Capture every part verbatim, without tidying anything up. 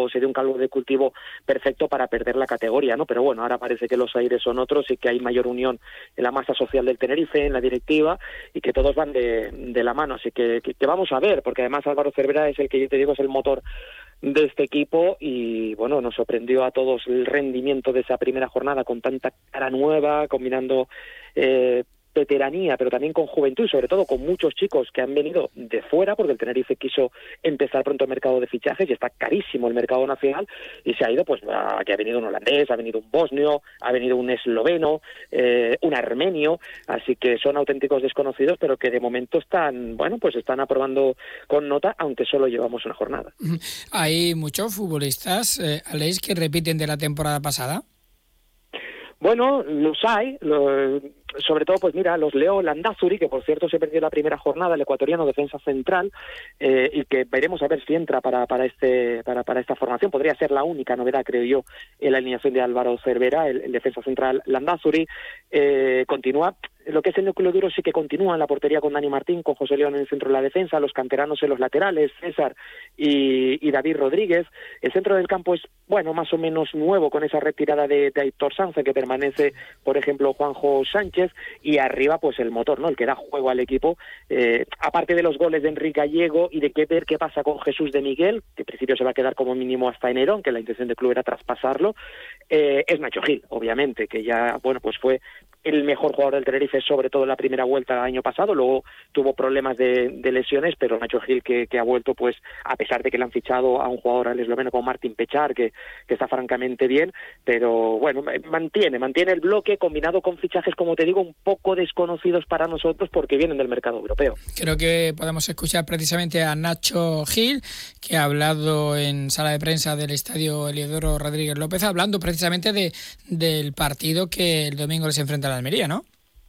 caldo, sería un caldo de cultivo perfecto para perder la categoría, ¿no? Pero bueno, ahora parece que los aires son otros y que hay mayor unión en la masa social del Tenerife, en la directiva, y que todos van de, de la mano, así que, que, que vamos a ver, porque además Álvaro Cervera es el que yo te digo es el motor de este equipo y bueno, nos sorprendió a todos el rendimiento de esa primera jornada con tanta cara nueva, combinando eh, veteranía, pero también con juventud y sobre todo con muchos chicos que han venido de fuera, porque el Tenerife quiso empezar pronto el mercado de fichajes y está carísimo el mercado nacional, y se ha ido, pues, a, que ha venido un holandés, ha venido un bosnio, ha venido un esloveno, eh, un armenio, así que son auténticos desconocidos, pero que de momento están, bueno, pues están aprobando con nota, aunque solo llevamos una jornada. Hay muchos futbolistas, eh, Aleix, que repiten de la temporada pasada. Bueno, los hay, lo, sobre todo, pues mira, los Leo Landázuri, que por cierto se perdió la primera jornada, el ecuatoriano defensa central, eh, y que veremos a ver si entra para para este para para esta formación. Podría ser la única novedad, creo yo, en la alineación de Álvaro Cervera, el, el defensa central Landázuri. Eh, continúa. Lo que es el núcleo duro sí que continúa en la portería con Dani Martín, con José León en el centro de la defensa, los canteranos en los laterales, César y, y David Rodríguez. El centro del campo es, bueno, más o menos nuevo con esa retirada de, de Aitor Sanz, que permanece, por ejemplo, Juanjo Sánchez, y arriba pues el motor, ¿no? El que da juego al equipo, eh, aparte de los goles de Enrique Gallego y de qué ver qué pasa con Jesús de Miguel, que en principio se va a quedar como mínimo hasta enero, aunque la intención del club era traspasarlo, eh, es Nacho Gil, obviamente, que ya, bueno, pues fue el mejor jugador del Tenerife, sobre todo en la primera vuelta del año pasado, luego tuvo problemas de, de lesiones, pero Nacho Gil que, que ha vuelto, pues a pesar de que le han fichado a un jugador al esloveno como Martín Pechar, que, que está francamente bien, pero bueno, mantiene, mantiene el bloque combinado con fichajes, como te digo, un poco desconocidos para nosotros porque vienen del mercado europeo. Creo que podemos escuchar precisamente a Nacho Gil, que ha hablado en sala de prensa del estadio Eliodoro Rodríguez López, hablando precisamente de, del partido que el domingo les enfrenta a la Almería, ¿no?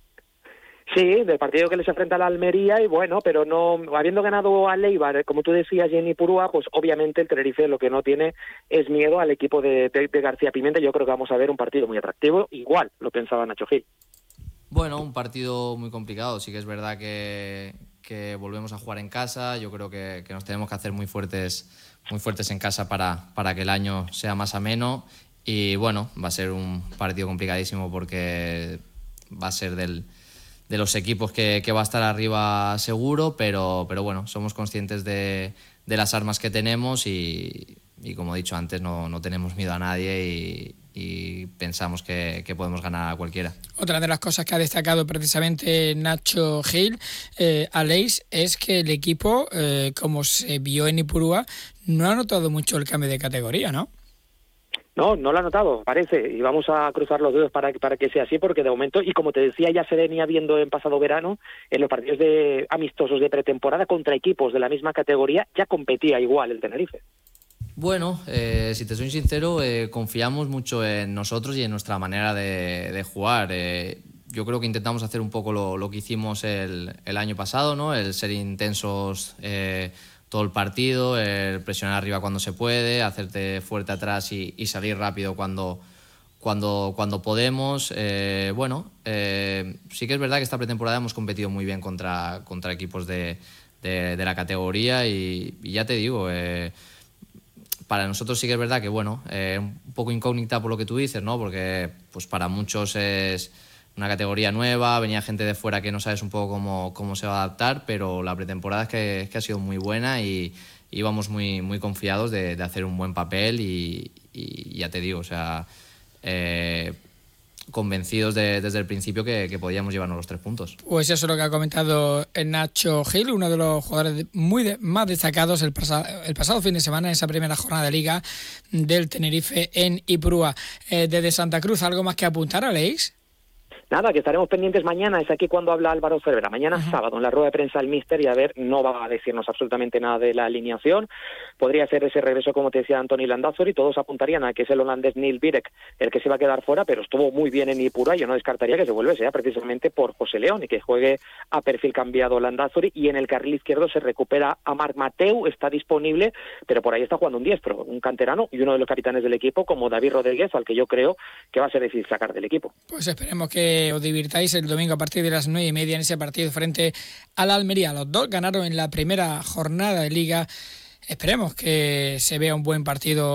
Sí, del partido que les enfrenta a la Almería, y bueno, pero no, habiendo ganado a Leibar, como tú decías, y en Ipurúa, pues obviamente el Tenerife lo que no tiene es miedo al equipo de, de, de García Pimenta. Yo creo que vamos a ver un partido muy atractivo, igual lo pensaba Nacho Gil. Bueno, un partido muy complicado, sí que es verdad que, que volvemos a jugar en casa, yo creo que, que nos tenemos que hacer muy fuertes, muy fuertes en casa para, para que el año sea más ameno, y bueno, va a ser un partido complicadísimo porque va a ser del de los equipos que, que va a estar arriba seguro, pero, pero bueno, somos conscientes de, de las armas que tenemos y, y como he dicho antes, no, no tenemos miedo a nadie y, y pensamos que, que podemos ganar a cualquiera. Otra de las cosas que ha destacado precisamente Nacho Gil, eh, Aleix, es que el equipo, eh, como se vio en Ipurúa, no ha notado mucho el cambio de categoría, ¿no? No, no lo ha notado, parece, y vamos a cruzar los dedos para, para que sea así, porque de momento, y como te decía, ya se venía viendo en pasado verano, en los partidos de amistosos de pretemporada contra equipos de la misma categoría, ya competía igual el Tenerife. Bueno, eh, si te soy sincero, eh, confiamos mucho en nosotros y en nuestra manera de, de jugar. Eh, yo creo que intentamos hacer un poco lo, lo que hicimos el, el año pasado, ¿no? El ser intensos eh, todo el partido, el presionar arriba cuando se puede, hacerte fuerte atrás y, y salir rápido cuando, cuando, cuando podemos. Eh, bueno, eh, sí que es verdad que esta pretemporada hemos competido muy bien contra, contra equipos de, de, de la categoría y, y ya te digo, eh, para nosotros sí que es verdad que, bueno, eh, un poco incógnita por lo que tú dices, ¿no? Porque pues para muchos es una categoría nueva, venía gente de fuera que no sabes un poco cómo, cómo se va a adaptar, pero la pretemporada es que, es que ha sido muy buena y íbamos muy, muy confiados de, de hacer un buen papel y, y ya te digo, o sea, eh, convencidos de, desde el principio que, que podíamos llevarnos los tres puntos. Pues eso es lo que ha comentado Nacho Gil, uno de los jugadores muy de, más destacados el, pasa, el pasado fin de semana en esa primera jornada de Liga del Tenerife en Ipurúa. Eh, desde Santa Cruz, ¿algo más que apuntar, Aleix? Nada, que estaremos pendientes mañana, es aquí cuando habla Álvaro Cervera, mañana uh-huh. sábado, en la rueda de prensa del míster, y a ver, no va a decirnos absolutamente nada de la alineación, podría ser ese regreso, como te decía Antoni Landázuri, todos apuntarían a que es el holandés Neil Birek el que se va a quedar fuera, pero estuvo muy bien en Ipurúa, yo no descartaría que se vuelva sea precisamente por José León y que juegue a perfil cambiado Landázuri, y en el carril izquierdo se recupera a Marc Mateu, está disponible, pero por ahí está jugando un diestro, un canterano y uno de los capitanes del equipo, como David Rodríguez, al que yo creo que va a ser difícil sacar del equipo. Pues esperemos que os divirtáis el domingo a partir de las nueve y media en ese partido frente a la Almería. Los dos ganaron en la primera jornada de Liga. Esperemos que se vea un buen partido